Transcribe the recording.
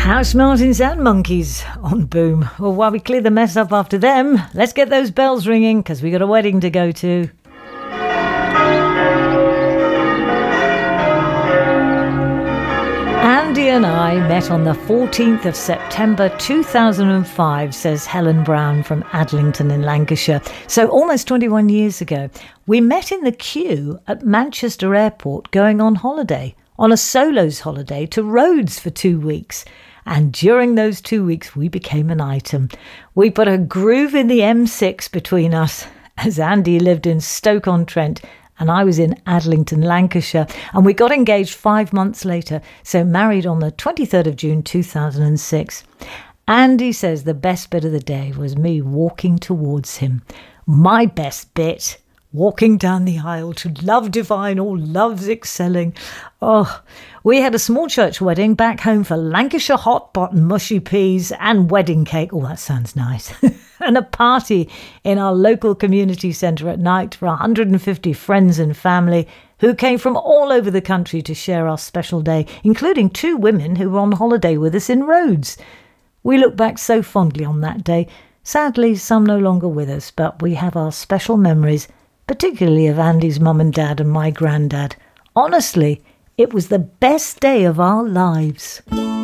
House Martins and Monkeys on Boom. Well, while we clear the mess up after them, let's get those bells ringing because we got a wedding to go to. Andy and I met on the 14th of September 2005, says Helen Brown from Adlington in Lancashire. So almost 21 years ago, we met in the queue at Manchester Airport going on holiday, on a solos holiday to Rhodes for 2 weeks. And during those 2 weeks, we became an item. We put a groove in the M6 between us, as Andy lived in Stoke-on-Trent and I was in Adlington, Lancashire. And we got engaged 5 months later, so married on the 23rd of June 2006. Andy says the best bit of the day was me walking towards him. My best bit, walking down the aisle to Love Divine, all love's excelling. Oh, we had a small church wedding back home for Lancashire hot pot and mushy peas and wedding cake. Oh, that sounds nice. And a party in our local community centre at night for 150 friends and family who came from all over the country to share our special day, including 2 women who were on holiday with us in Rhodes. We look back so fondly on that day. Sadly, some no longer with us, but we have our special memories, particularly of Andy's mum and dad and my granddad. Honestly, it was the best day of our lives.